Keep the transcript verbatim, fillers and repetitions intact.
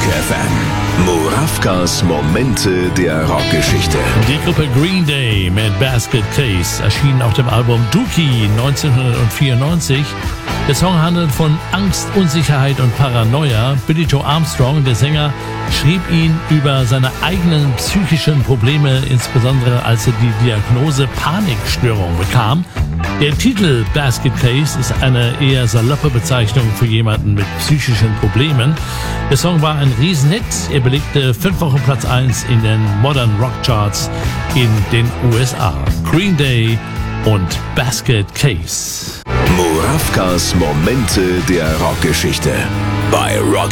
F M. Murawkas Momente der Rockgeschichte. Die Gruppe Green Day mit Basket Case erschien auf dem Album Dookie neunzehnhundertvierundneunzig. Der Song handelt von Angst, Unsicherheit und Paranoia. Billy Joe Armstrong, der Sänger, schrieb ihn über seine eigenen psychischen Probleme, insbesondere als er die Diagnose Panikstörung bekam. Der Titel Basket Case ist eine eher saloppe Bezeichnung für jemanden mit psychischen Problemen. Der Song war ein Riesenhit. Er belegte fünf Wochen Platz eins in den Modern Rock Charts in den U S A. Green Day und Basket Case. Murawkas Momente der Rockgeschichte bei Rock